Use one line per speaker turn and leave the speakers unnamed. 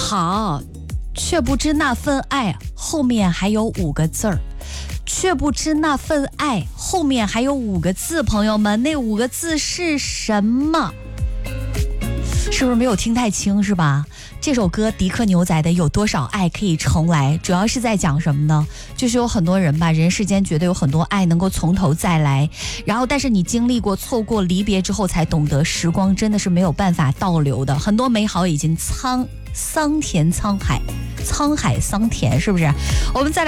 好，却不知那份爱后面还有5个字儿，却不知那份爱后面还有5个字，朋友们，那5个字是什么？是不是没有听太清是吧？这首歌迪克牛仔的有多少爱可以重来，主要是在讲什么呢？就是有很多人吧，人世间觉得有很多爱能够从头再来，然后但是你经历过错过离别之后才懂得时光真的是没有办法倒流的，很多美好已经桑田沧海，沧海桑田，是不是？我们再来